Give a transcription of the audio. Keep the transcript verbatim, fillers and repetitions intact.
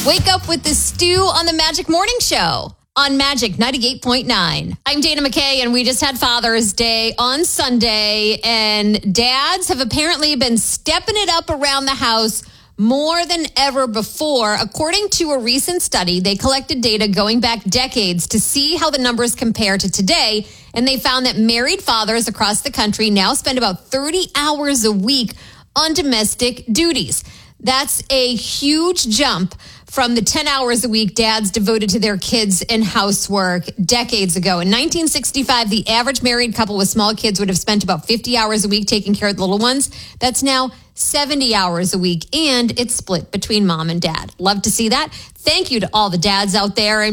Wake up with the stew on the Magic Morning Show on Magic ninety-eight point nine. I'm Dana McKay, and we just had Father's Day on Sunday, and dads have apparently been stepping it up around the house more than ever before. According to a recent study, they collected data going back decades to see how the numbers compare to today, and they found that married fathers across the country now spend about thirty hours a week on domestic duties. That's a huge jump from the ten hours a week dads devoted to their kids and housework decades ago. In nineteen sixty-five, the average married couple with small kids would have spent about fifty hours a week taking care of the little ones. That's now seventy hours a week, and it's split between mom and dad. Love to see that. Thank you to all the dads out there.